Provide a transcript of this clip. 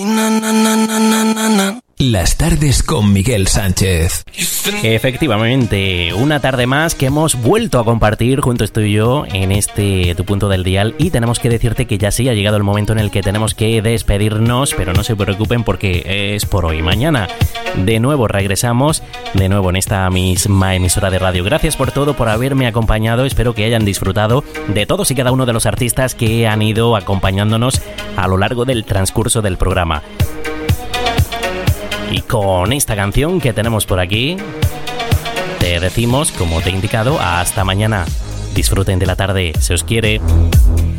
Las tardes con Miguel Sánchez. Efectivamente, una tarde más que hemos vuelto a compartir juntos tú y yo en este Tu Punto del Dial, y tenemos que decirte que ya sí ha llegado el momento en el que tenemos que despedirnos, pero no se preocupen porque es por hoy. Mañana de nuevo regresamos, de nuevo en esta misma emisora de radio. Gracias por todo, por haberme acompañado. Espero que hayan disfrutado de todos y cada uno de los artistas que han ido acompañándonos a lo largo del transcurso del programa. Y con esta canción que tenemos por aquí, te decimos, como te he indicado, hasta mañana. Disfruten de la tarde, se os quiere.